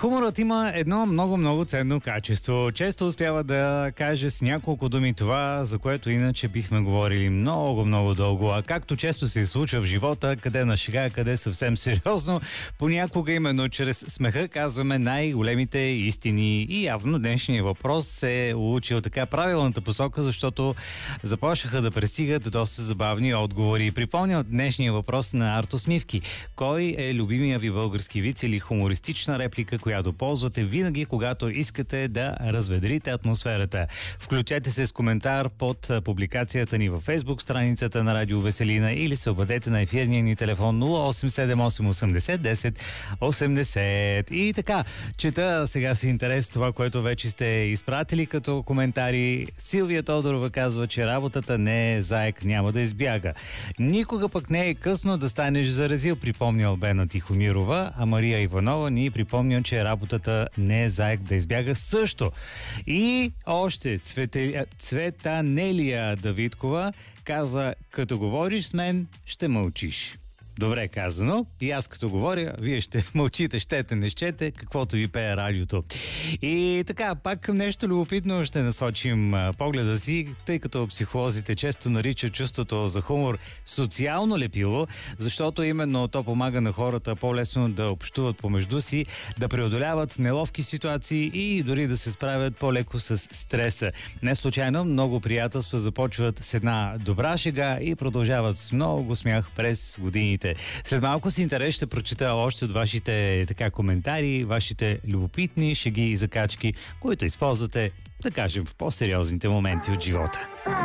Хуморът има едно много ценно качество. Често успява да каже с няколко думи това, за което иначе бихме говорили много дълго. А както често се случва в живота, къде на шега, къде съвсем сериозно, понякога именно чрез смеха казваме най-големите истини. И явно днешният въпрос се е учил така правилната посока, защото започнаха да пристигат доста забавни отговори. Припомням днешния въпрос на Арто Смивки. Кой е любимия ви български виц или хумористична реплика, която ползвате винаги, когато искате да разведрите атмосферата? Включете се с коментар под публикацията ни във Facebook страницата на Радио Веселина или се обадете на ефирния ни телефон 0878 80 И така, чета сега с интерес това, което вече сте изпратили като коментари. Силвия Тодорова казва, че работата не е заек, няма да избяга. Никога пък не е късно да станеш заразил, припомня Албена Тихомирова, а Мария Иванова ни припомня, че работата не е заек да избяга също. И още Цветанелия Давидкова казва, като говориш с мен, ще мълчиш. Добре казано. И аз като говоря, вие ще мълчите, щете, не щете, каквото ви пее радиото. И така, пак към нещо любопитно ще насочим погледа си, тъй като психолозите често наричат чувството за хумор социално лепило, защото именно то помага на хората по-лесно да общуват помежду си, да преодоляват неловки ситуации и дори да се справят по-леко с стреса. Не случайно много приятелства започват с една добра шега и продължават с много смях през годините. След малко с интерес ще прочита още от вашите коментари, вашите любопитни шеги и закачки, които използвате, да кажем, в по-сериозните моменти от живота.